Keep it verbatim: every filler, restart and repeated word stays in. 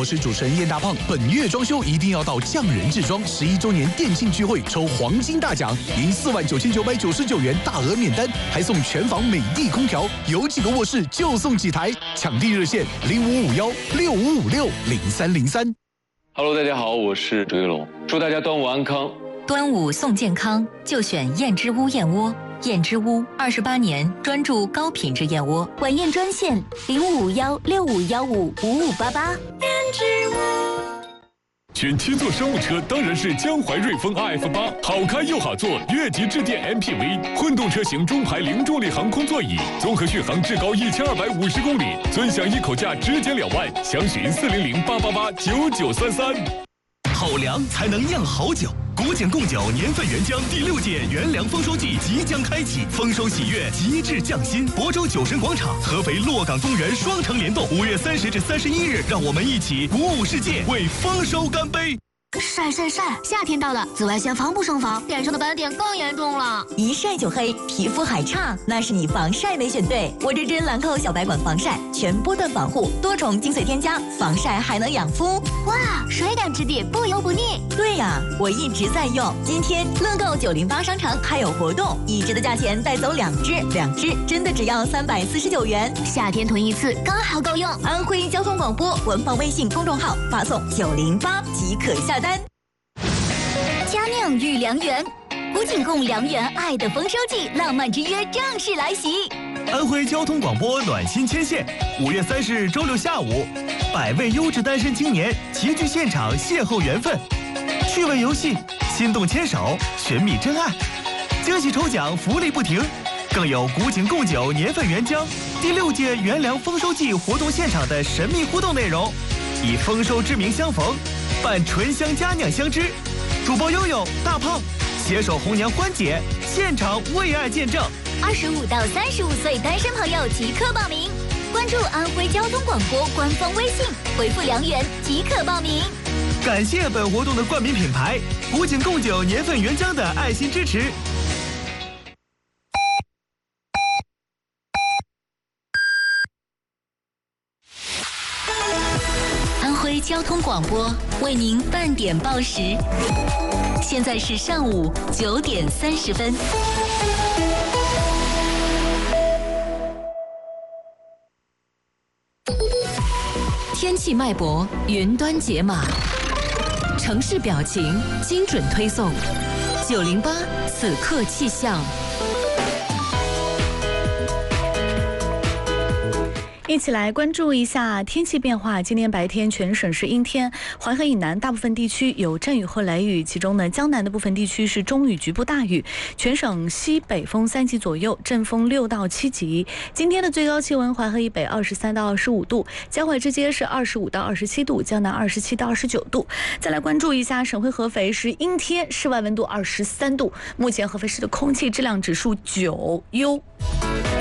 我是主持人燕大胖。本月装修一定要到匠人制装十一周年店庆聚会抽黄金大奖，赢四万九千九百九十九元大额免单，还送全房美的空调，有几个卧室就送几台。抢订热线零五五幺六五五六零三零三。 Hello， 大家好，我是朱一龙，祝大家端午安康。 端午送健康，就选燕之屋燕窝。燕之屋二十八年专注高品质燕窝， 晚宴专线零五幺六五幺五五五八八。燕之屋。 选七座商务车当然是江淮瑞风 R F 八，好开又好坐，越级致电 M P V， 混动车型中排零重力航空座椅，综合续航至高一千二百五十公里，尊享一口价直减两万，详询四零零八八八九九三三。 好粮才能酿好酒。古井贡酒年份原浆第六届原粮丰收季即将开启，丰收喜悦，极致匠心。亳州酒神广场、合肥洛港公园双城联动，五月三十至三十一日，让我们一起鼓舞世界，为丰收干杯！ 晒晒晒！夏天到了，紫外线防不胜防，脸上的斑点更严重了。 一晒就黑，皮肤还差，那是你防晒没选对。我这支兰蔻小白管防晒，全波段防护，多重精粹添加，防晒还能养肤。 哇，水感质地，不油不腻。 对呀，我一直在用。今天乐购九零八商城还有活动，一支的价钱带走两支，两支真的只要三百四十九元。 夏天囤一次刚好够用。 安徽交通广播官方微信公众号发送九零八即可下单。 佳酿与良缘，古井贡良缘爱的丰收季浪漫之约正式来袭。 安徽交通广播暖心牵线，五月三十日周六下午，百位优质单身青年齐聚现场邂逅缘分，趣味游戏，心动牵手，寻觅真爱，惊喜抽奖福利不停，更有古井贡酒年份原浆第六届原粮丰收季活动现场的神秘互动内容，以丰收之名相逢，伴醇香佳酿相知。主播悠悠、大胖携手红娘欢姐，现场为爱见证。 二十五到三十五岁单身朋友即刻报名，关注安徽交通广播官方微信，回复良缘即可报名。 感谢本活动的冠名品牌古井贡酒年份原浆的爱心支持。 安徽交通广播为您半点报时，现在是上午九点三十分。天气脉搏，云端解码，城市表情，精准推送。九零八此刻气象。 一起来关注一下天气变化。今天白天全省是阴天，淮河以南大部分地区有阵雨或雷雨，其中呢江南的部分地区是中雨局部大雨。全省西北风三级左右，阵风六到七级。今天的最高气温，淮河以北二十三到二十五度，江淮之间是二十五到二十七度，江南二十七到二十九度。再来关注一下省会合肥是阴天，室外温度二十三度。目前合肥市的空气质量指数九优。